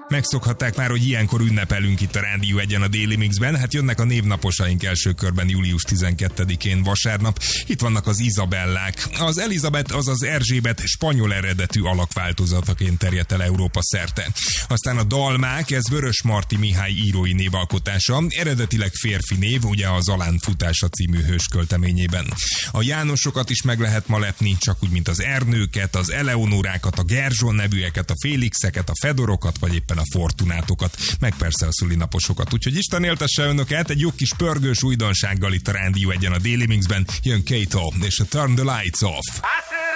Megszokhatták már, hogy ilyenkor ünnepelünk itt a Rádió Egyen a Déli Mixben. Hát jönnek a névnaposaink első körben július 12-én vasárnap. Itt vannak az Izabellák. Az Elizabeth, azaz Erzsébet spanyol eredetű alakváltozataként terjedt el Európa szerte. Aztán a Dalmák, ez Vörös Marti Mihály írói névalkotása, eredetileg férfi név, ugye a Zalán futása című hős költeményében. A Jánosokat is meg lehet ma lepni, csak úgy, mint az Ernőket, az Eleonorákat, a Gerzson nevűeket, a Félixeket, a Fedorokat, vagy éppen a Fortunátokat, meg persze a szülinaposokat. Úgyhogy Isten éltesse önöket egy jó kis pörgős újdonsággal itt a Rádió Egyen a Déli Mixben. Jön Kato és a Turn the Lights Off.